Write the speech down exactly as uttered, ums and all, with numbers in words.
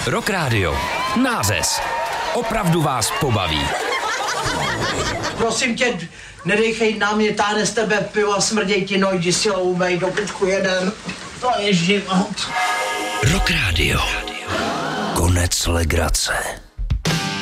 Rock Radio. Nářez. Opravdu vás pobaví. Prosím tě, nedejchej na mě, táhne z tebe pivo a smrděj ti nojdi silou, mej do pičku jeden. To je život. Rock Radio. Konec legrace.